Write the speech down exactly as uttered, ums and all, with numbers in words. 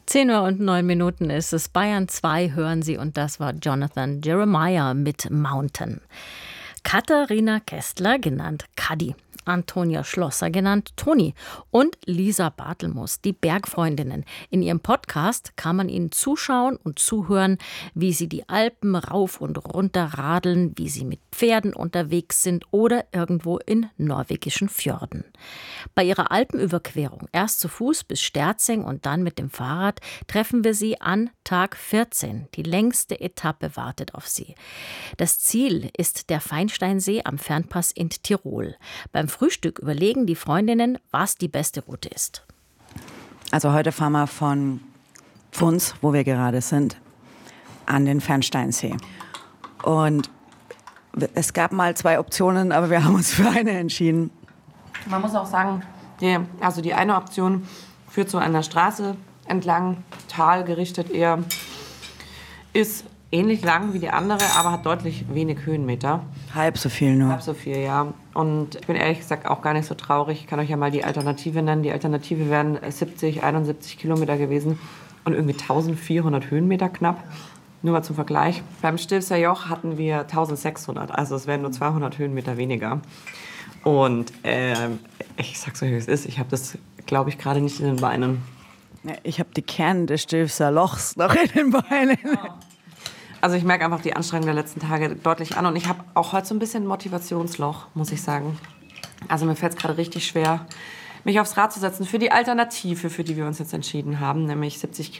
zehn Uhr und neun Minuten ist es. Bayern zwei hören Sie und das war Jonathan Jeremiah mit Mountain. Katharina Kästler, genannt Kadi, Antonia Schlosser, genannt Toni, und Lisa Bartelmus, die Bergfreundinnen. In ihrem Podcast kann man ihnen zuschauen und zuhören, wie sie die Alpen rauf und runter radeln, wie sie mit Pferden unterwegs sind oder irgendwo in norwegischen Fjorden. Bei ihrer Alpenüberquerung, erst zu Fuß bis Sterzing und dann mit dem Fahrrad, treffen wir sie an Tag vierzehn. Die längste Etappe wartet auf sie. Das Ziel ist der Feinsteinsee am Fernpass in Tirol. Beim Frühstück überlegen die Freundinnen, was die beste Route ist. Also heute fahren wir von Pfunds, wo wir gerade sind, an den Fernsteinsee. Und es gab mal zwei Optionen, aber wir haben uns für eine entschieden. Man muss auch sagen, die, also die eine Option führt so an der Straße entlang, talgerichtet eher, ist ähnlich lang wie die andere, aber hat deutlich wenig Höhenmeter. Halb so viel nur. Halb so viel, ja. Und ich bin ehrlich gesagt auch gar nicht so traurig. Ich kann euch ja mal die Alternative nennen. Die Alternative wären siebzig, einundsiebzig Kilometer gewesen und irgendwie eintausendvierhundert Höhenmeter knapp. Nur mal zum Vergleich. Beim Stilfser Joch hatten wir eintausendsechshundert, also es wären nur zweihundert Höhenmeter weniger. Und äh, ich sag's euch, wie es ist. Ich habe das, glaube ich, gerade nicht in den Beinen. Ja, ich habe die Kerne des Stilfser Lochs noch in den Beinen. Ja. Also ich merke einfach die Anstrengung der letzten Tage deutlich an. Und ich habe auch heute so ein bisschen ein Motivationsloch, muss ich sagen. Also mir fällt es gerade richtig schwer, mich aufs Rad zu setzen für die Alternative, für die wir uns jetzt entschieden haben, nämlich siebzig